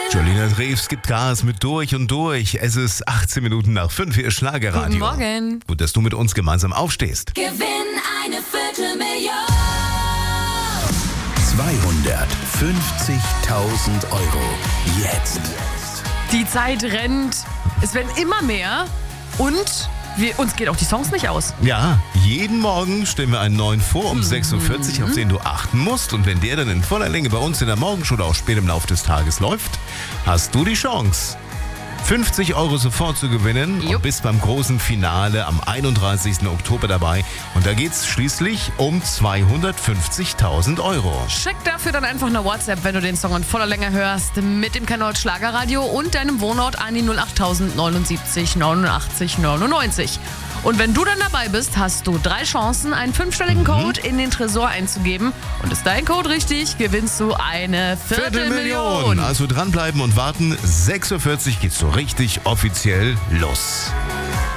Jolina Drews gibt Gas mit durch und durch. Es ist 18 Minuten nach 5, hier ist Schlagerradio. Guten Morgen. Gut, dass du mit uns gemeinsam aufstehst. Gewinn eine Viertelmillion. 250.000 Euro. Jetzt. Die Zeit rennt. Es werden immer mehr. Und uns geht auch die Songs nicht aus. Ja, jeden Morgen stellen wir einen neuen vor um 6.40 Uhr, auf den du achten musst. Und wenn der dann in voller Länge bei uns in der Morgenschule auch spät im Laufe des Tages läuft, hast du die Chance, 50 Euro sofort zu gewinnen und bist beim großen Finale am 31. Oktober dabei. Und da geht's schließlich um 250.000 Euro. Schick dafür dann einfach eine WhatsApp, wenn du den Song in voller Länge hörst, mit dem Kanal Schlagerradio und deinem Wohnort an die 08000 79 89 99. Und wenn du dann dabei bist, hast du 3 Chancen, einen 5-stelligen Code in den Tresor einzugeben. Und ist dein Code richtig, gewinnst du eine Viertelmillion. Also dranbleiben und warten. 6.40 Uhr geht's so richtig offiziell los.